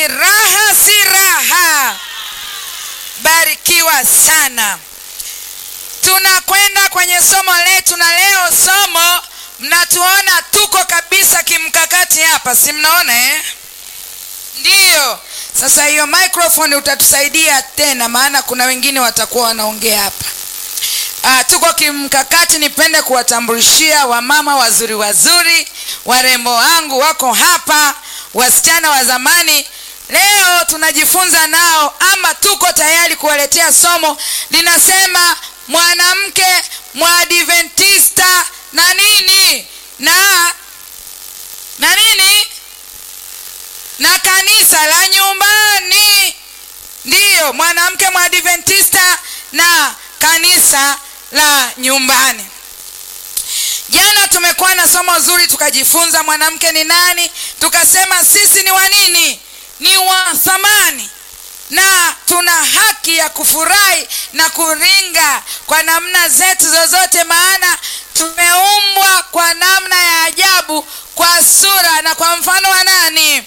raha si raha. Barikiwa sana. Tunakwenda kwenye somo letu, na leo somo mnatuona tuko kabisa kimkakati hapa, si mnaona Ndiyo. Sasa hiyo microphone utatusaidia tena, maana kuna wengine watakuwa wanaongea hapa. Tuko kimkakati. Nipende kuwatambulishia wamama wazuri, warembo wangu wako hapa, wasichana wa zamani. Leo tunajifunza nao, ama tuko tayari kuwaletea somo linasema mwanamke mwadventista na nini na nini na kanisa la nyumbani. Ndiyo, mwanamke mwadventista na kanisa la nyumbani. Jana tumekuwa na somo zuri, tukajifunza mwanamke ni nani, tukasema sisi ni wa nini, ni wa thamani, na tuna haki ya kufurahi na kuringa kwa namna zetu zozote, maana tumeumbwa kwa namna ya ajabu, kwa sura na kwa mfano wa nani?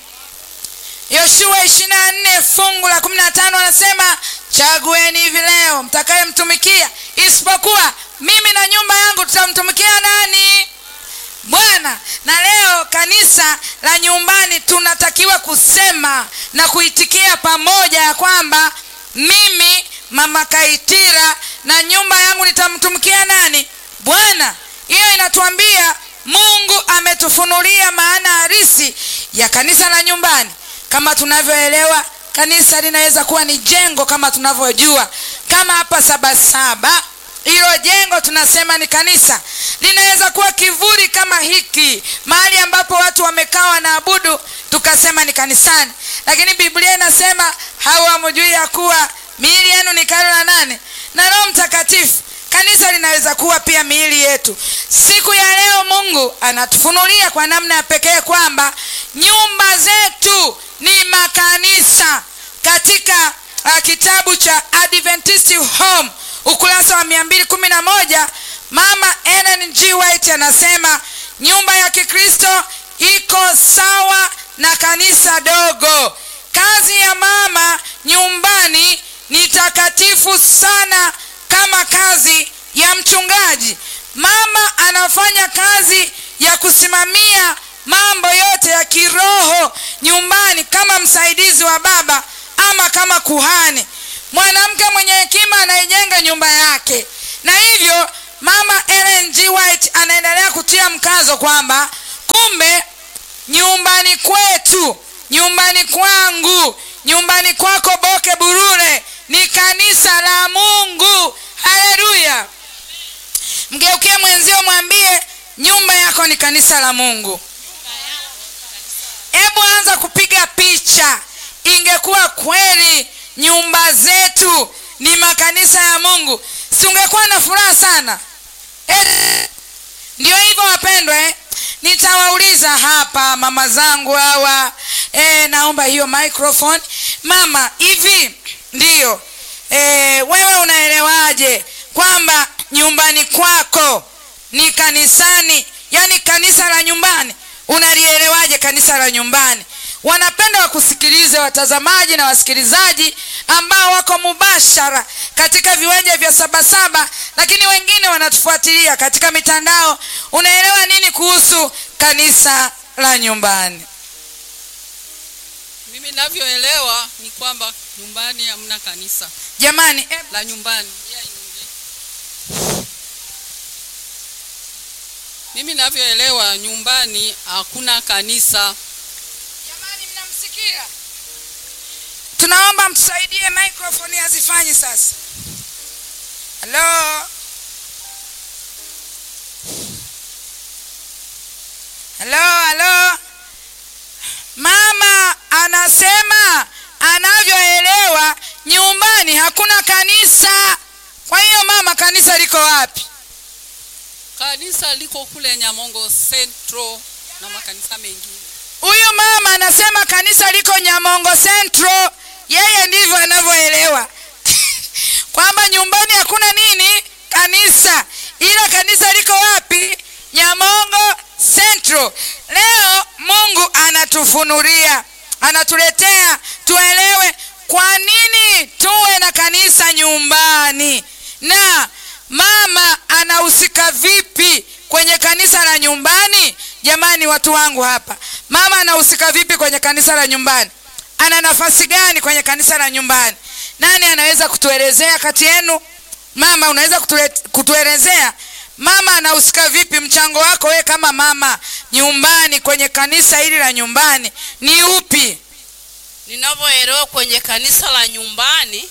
Yoshua 24 fungu la 15 anasema, chagueni hivi leo mtakaye mtumikia, isipokuwa mimi na nyumba yangu tutamtumikia nani? Bwana. Na leo kanisa la nyumbani tunatakiwa kusema na kuitikia pamoja ya kwamba mimi Mama Kaitira na nyumba yangu nitamtumikia nani? Bwana. Hiyo inatuambia Mungu ametufunulia maana halisi ya kanisa la nyumbani. Kama tunavyoelewa, kanisa linaweza kuwa ni jengo kama tunavyojua. Kama hapa Sabasaba, hilo jengo tunasema ni kanisa. Linaweza kuwa kivuli kama hiki, mahali ambapo watu wamekaa wanaabudu, tukasema ni kanisani. Lakini Biblia inasema hawamjui ya kuwa miili yenu ni hekalu la nani? Na Roho Mtakatifu. Kanisa linaweza kuwa pia miili yetu. Siku ya leo Mungu anatufunulia kwa namna ya pekee kwamba nyumba zetu ni makanisa. Katika kitabu cha Adventist Home ukurasa wa 211, Mama Ellen G. White anasema nyumba ya Kikristo iko sawa na kanisa dogo. Kazi ya mama nyumbani ni takatifu sana kama kazi ya mchungaji. Mama anafanya kazi ya kusimamia mambo yote ya kiroho nyumbani kama msaidizi wa baba ama kama kuhani. Mwanamke mwenye hekima anaijenga nyumba yake. Na hivyo Mama Ellen G. White anaendelea kutia mkazo kwamba kumbe nyumbani kwetu, nyumbani kwangu, nyumbani kwako Boke Burure ni kanisa la Mungu. Haleluya. Mgeukie mwenzio mwambie nyumba yako ni kanisa la Mungu. Hebu anza kupiga picha. Ingekuwa kweli nyumba zetu ni makanisa ya Mungu, si ungekuwa na furaha sana? Ndio hivyo wapendwa. Nitawauliza hapa mama zangu hawa, naomba hiyo microphone. Mama, hivi ndio wewe unaelewaje kwamba nyumbani kwako ni kanisani, yani kanisa la nyumbani? Unalielewaje kanisa la nyumbani? Wanapenda wakusikilize watazamaji na wasikilizaji ambao wako mubashara katika viwanja vya Sabasaba, lakini wengine wanatufuatilia katika mitandao. Unaelewa nini kuhusu kanisa la nyumbani? Mimi ninavyoelewa ni kwamba nyumbani hamna kanisa. Jamani, la nyumbani. Mimi ninavyoelewa nyumbani hakuna kanisa. Jamani, mnamsikia? Tunaomba mtusaidie microphone hazifanyi sasa. Hello. Hello. Mama anasema anavyoelewa nyumbani hakuna kanisa. Kwa hiyo mama, kanisa liko wapi? Kanisa liko kule Nyamongo Central na makanisa mengine. Huyu mama anasema kanisa liko Nyamongo Central. Yeye ndivyo anavyoelewa kwamba nyumbani hakuna nini? Kanisa. Ila kanisa liko wapi? Nyamongo Central. Leo Mungu anatufunulia, anatuletea kwa nini tuwe na kanisa nyumbani? Na mama anahusika vipi kwenye kanisa la nyumbani? Jamani watu wangu hapa, mama anahusika vipi kwenye kanisa la nyumbani? Ana nafasi gani kwenye kanisa la nyumbani? Nani anaweza kutuelezea kati yenu? Mama, unaweza kutuelezea mama anahusika vipi? Mchango wako wewe kama mama nyumbani kwenye kanisa hili la nyumbani ni upi? Ninavyoelewa kwenye kanisa la nyumbani,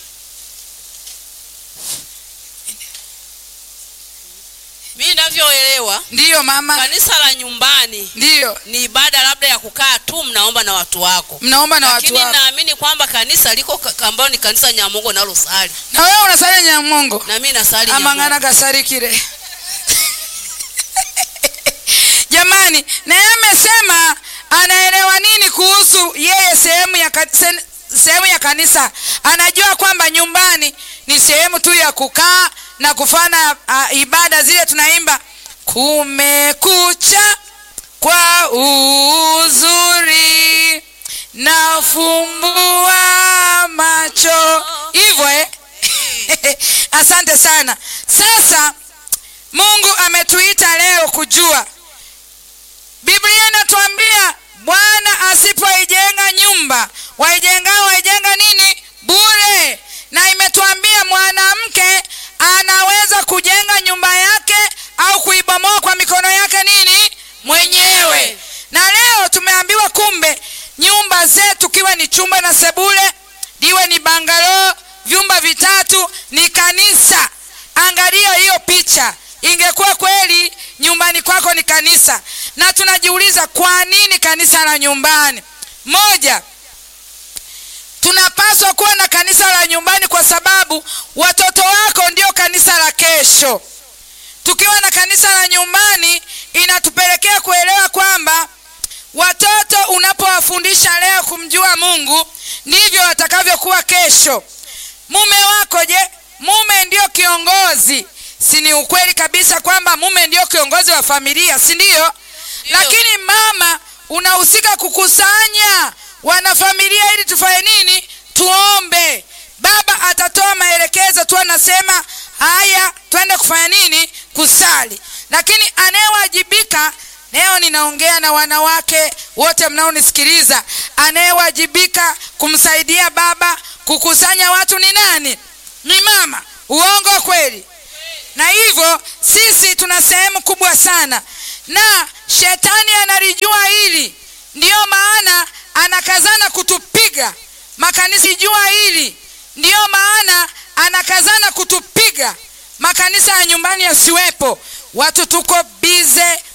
mimi ninavyoelewa, ndiyo mama, kanisa la nyumbani ndiyo ni ibada labda ya kukaa tu mnaomba na watu wako. Mnaomba na watu wako. Lakini naamini kwamba kanisa liko ambalo ni kanisa Nyamongo nalo sali. Na wewe unasali Nyamongo? Na mimi nasali Nyamongo. Amangana gasari kile. Jamani, na yeye amesema anaelewa nini kuhusu yeye sehemu ya kanisa. Anajua kwamba nyumbani ni sehemu tu ya kukaa na kufanya ibada zile tunaimba kumekucha kwa uzuri nafumbua macho hivyo Asante sana. Sasa Mungu ametuita leo kujua. Biblia inatuambia Bwana asipoijenga nyumba, waijenga nini? Bure. Na imetuambia mwanamke anaweza kujenga nyumba yake au kuibomoa kwa mikono yake nini? Mwenyewe. Na leo tumeambiwa kumbe nyumba zetu kiwe ni chumba na sebule, diwe ni bangalo, vyumba vitatu ni kanisa. Angalia hiyo picha. Ingekuwa kweli nyumbani kwako ni kanisa. Na tunajiuliza kwa nini kanisa la nyumbani? Moja, tunapaswa kuwa na kanisa la nyumbani kwa sababu watoto wako ndio kanisa la kesho. Tukiwa na kanisa la nyumbani inatupelekea kuelewa kwamba watoto unapowafundisha leo kumjua Mungu ndivyo watakavyokuwa kesho. Mume wako je? Mume ndio kiongozi. Si ni ukweli kabisa kwamba mume ndio kiongozi wa familia, si ndio? Lakini mama unahusika kukusanya wanafamilia ili tufanye nini? Tuombe. Baba atatoa maelekezo tu, anasema haya twende kufanya nini? Kusali. Lakini anayewajibika, leo ninaongea na wanawake wote mnaonisikiliza, anayewajibika kumsaidia baba kukusanya watu ni nani? Ni mama. Uongo kweli? Na hivyo sisi tuna sehemu kubwa sana, na shetani analijua hili, ndio maana anakazana kutupiga. Makanisa jua hili, ndio maana anakazana kutupiga. Makanisa ya nyumbani yasiwepo. Watu tuko bize